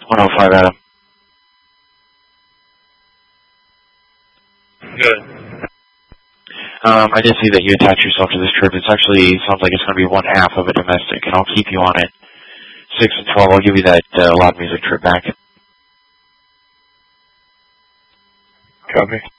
105, Adam. Good. I did see that you attached yourself to this trip. It actually sounds like it's going to be one half of a domestic, and I'll keep you on it. 6 and 12, I'll give you that loud music trip back. Copy.